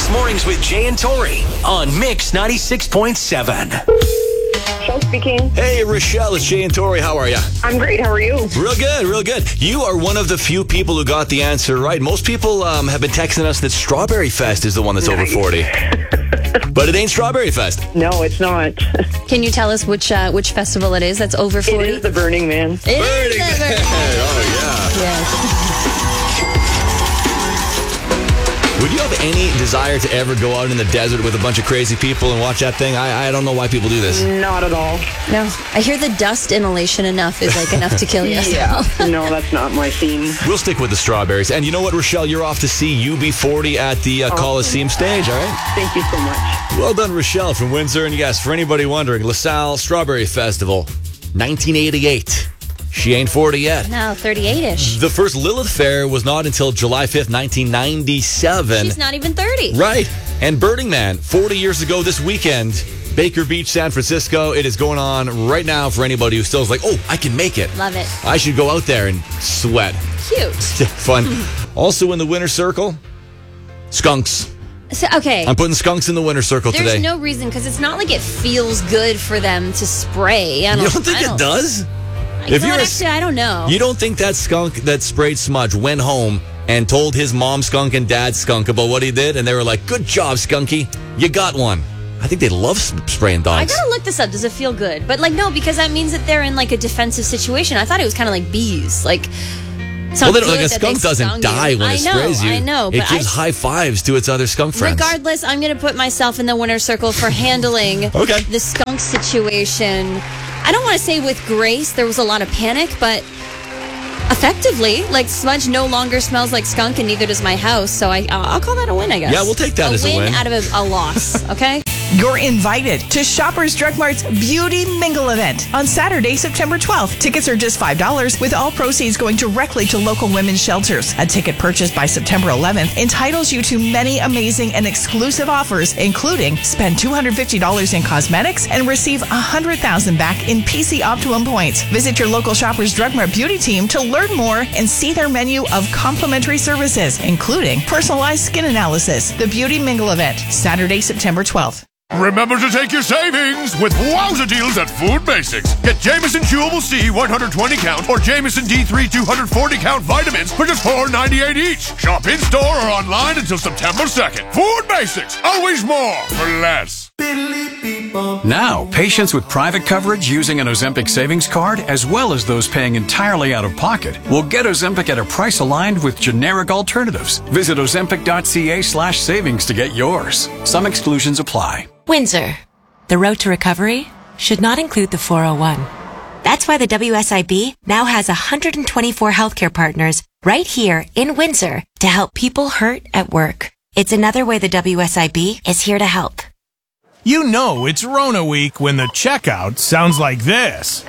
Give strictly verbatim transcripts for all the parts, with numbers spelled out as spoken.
Weekdays mornings with Jay and Tori on Mix ninety-six point seven. Rochelle speaking. Hey, Rochelle, it's Jay and Tori. How are you? I'm great. How are you? Real good, real good. You are one of the few people who got the answer right. Most people um, have been texting us that Strawberry Fest is the one that's Nice. over forty. But it ain't Strawberry Fest. No, it's not. Can you tell us which uh, which festival it is that's over forty? It is the Burning Man. It is Burning the Man. Burning Man. Oh, yeah. Yes. Would you have any desire to ever go out in the desert with a bunch of crazy people and watch that thing? I, I don't know why people do this. Not at all. No, I hear the dust inhalation enough is like enough to kill you. Yeah. No, that's not my theme. We'll stick with the strawberries. And you know what, Rochelle? You're off to see U B forty at the uh, Coliseum stage, all right? Thank you so much. Well done, Rochelle from Windsor. And yes, for anybody wondering, LaSalle Strawberry Festival, nineteen eighty-eight. She ain't forty yet. No, thirty-eight-ish. The first Lilith Fair was not until July fifth, nineteen ninety-seven. She's not even thirty. Right. And Burning Man, forty years ago this weekend, Baker Beach, San Francisco. It is going on right now for anybody who still is like, oh, I can make it. Love it. I should go out there and sweat. Cute. Fun. Also in the winner circle, skunks. So, okay. I'm putting skunks in the winner circle There's today. no reason, because it's not like it feels good for them to spray. I don't, You don't think I don't, it does? You If know you're what, a- actually, I don't know. You don't think that skunk that sprayed smudge went home and told his mom skunk and dad skunk about what he did, and they were like, good job, Skunky. You got one. I think they love s- spraying I dogs. gotta look this up. Does it feel good? But like, no, because that means that they're in like a defensive situation. I thought it was kind of like bees. Like, it's well, not they don't- like good a that they skunk doesn't stung die you. when I it know, sprays you. I know, It but gives I, high fives to its other skunk friends. regardless, I'm gonna put myself in the winner's circle for handling Okay. the skunk situation. I don't want to say with grace. There was a lot of panic, but effectively, like, smudge no longer smells like skunk, and neither does my house. So I, I'll call that a win, I guess. Yeah, we'll take that a as a win win. out of a, a loss. Okay. You're invited to Shoppers Drug Mart's Beauty Mingle event on Saturday, September twelfth. Tickets are just five dollars, with all proceeds going directly to local women's shelters. A ticket purchased by September eleventh entitles you to many amazing and exclusive offers, including spend two hundred fifty dollars in cosmetics and receive one hundred thousand dollars back in P C Optimum points. Visit your local Shoppers Drug Mart beauty team to learn more and see their menu of complimentary services, including personalized skin analysis. The Beauty Mingle event, Saturday, September twelfth. Remember to take your savings with wowza deals at Food Basics. Get Jameson Chewable C one hundred twenty count or Jameson D three two hundred forty count vitamins for just four ninety-eight each. Shop in store or online until September second. Food Basics, always more for less. Now, patients with private coverage using an Ozempic savings card, as well as those paying entirely out of pocket, will get Ozempic at a price aligned with generic alternatives. Visit ozempic.ca slash savings to get yours. Some exclusions apply. Windsor. The road to recovery should not include the four oh one. That's why the W S I B now has one hundred twenty-four healthcare partners right here in Windsor to help people hurt at work. It's another way the W S I B is here to help. You know it's Rona week when the checkout sounds like this.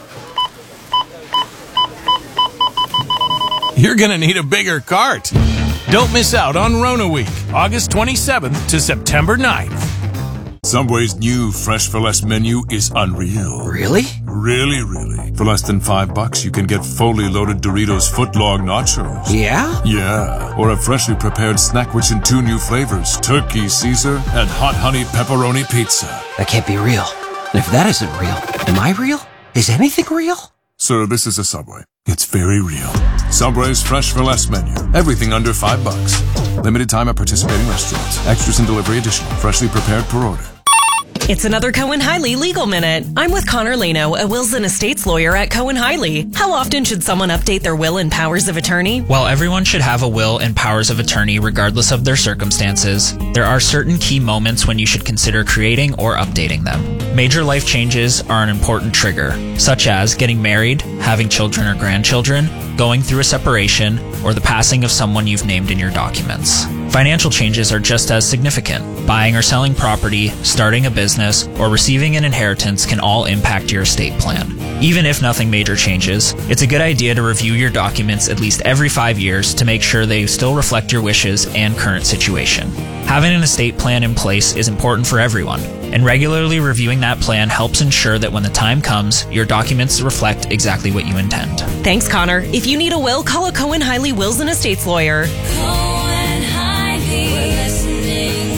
You're gonna need a bigger cart. Don't miss out on Rona week, August twenty-seventh to September ninth. Subway's new Fresh for Less menu is unreal. Really? Really, really. For less than five bucks, you can get fully loaded Doritos footlong nachos. Yeah? Yeah. Or a freshly prepared snack rich in two new flavors, Turkey Caesar and Hot Honey Pepperoni Pizza. That can't be real. And if that isn't real, am I real? Is anything real? Sir, this is a Subway. It's very real. Subway's Fresh for Less menu. Everything under five bucks. Limited time at participating restaurants. Extras and delivery additional. Freshly prepared per order. It's another Cohen-Hiley Legal Minute. I'm with Connor Leno, a wills and estates lawyer at Cohen-Hiley. How often should someone update their will and powers of attorney? While everyone should have a will and powers of attorney regardless of their circumstances, there are certain key moments when you should consider creating or updating them. Major life changes are an important trigger, such as getting married, having children or grandchildren, going through a separation, or the passing of someone you've named in your documents. Financial changes are just as significant. Buying or selling property, starting a business, or receiving an inheritance can all impact your estate plan. Even if nothing major changes, it's a good idea to review your documents at least every five years to make sure they still reflect your wishes and current situation. Having an estate plan in place is important for everyone, and regularly reviewing that plan helps ensure that when the time comes, your documents reflect exactly what you intend. Thanks, Connor. If you need a will, call a Cohen-Hiley Wills and Estates lawyer. Cohen-Hiley. We're listening.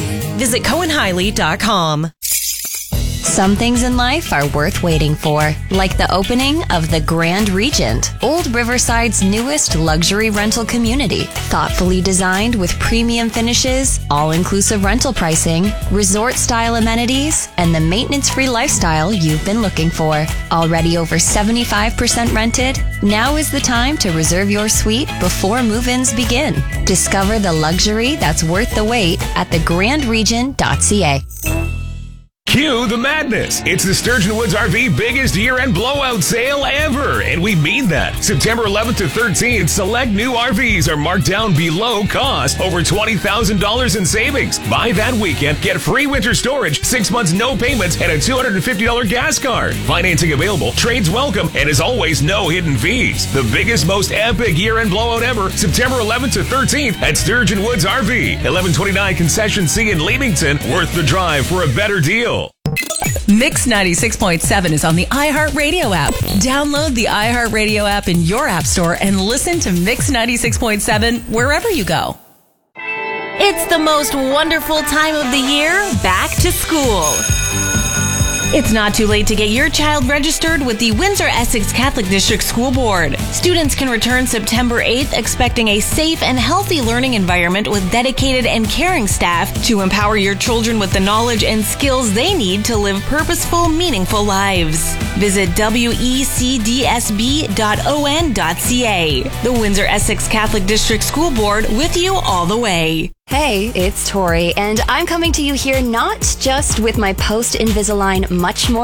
Visit cohen hiley dot com. Some things in life are worth waiting for, like the opening of the Grand Regent, Old Riverside's newest luxury rental community. Thoughtfully designed with premium finishes, all-inclusive rental pricing, resort-style amenities, and the maintenance-free lifestyle you've been looking for. Already over seventy-five percent rented, now is the time to reserve your suite before move-ins begin. Discover the luxury that's worth the wait at the grand regent dot c a. Cue the madness. It's the Sturgeon Woods R V biggest year-end blowout sale ever, and we mean that. September eleventh to thirteenth, select new R Vs are marked down below cost, over twenty thousand dollars in savings. Buy that weekend, get free winter storage, six months no payments, and a two hundred fifty dollars gas card. Financing available, trades welcome, and as always, no hidden fees. The biggest, most epic year-end blowout ever, September eleventh to thirteenth at Sturgeon Woods R V, eleven twenty-nine Concession C in Leamington. Worth the drive for a better deal. Mix ninety-six point seven is on the iHeartRadio app. Download the iHeartRadio app in your app store and listen to Mix ninety-six point seven wherever you go. It's the most wonderful time of the year, back to school. It's not too late to get your child registered with the Windsor-Essex Catholic District School Board. Students can return September eighth expecting a safe and healthy learning environment with dedicated and caring staff to empower your children with the knowledge and skills they need to live purposeful, meaningful lives. Visit w e c d s b dot o n dot c a. The Windsor-Essex Catholic District School Board, with you all the way. Hey, it's Tori, and I'm coming to you here not just with my post Invisalign Much More